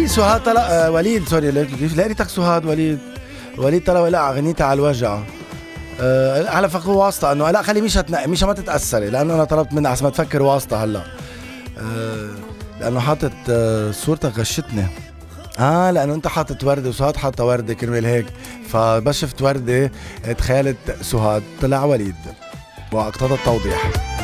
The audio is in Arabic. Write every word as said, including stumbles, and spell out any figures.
في سهاد طلع آه وليد سوري كيف لقيتك سهاد وليد وليد طلع لا اغنيتها على الوجع. أه على فكرة واسطة انه لا خلي ميشا تنقي ميشا ما تتأثري لانه انا طلبت منها عشان ما تفكر واسطة هلا. أه لانه حاطط أه صورتك غشتني. اه لانه انت حاطط وردة وسهاد حاطة وردة كرمال هيك فبس شفت وردة تخيلت سهاد طلع وليد واقتضى التوضيح.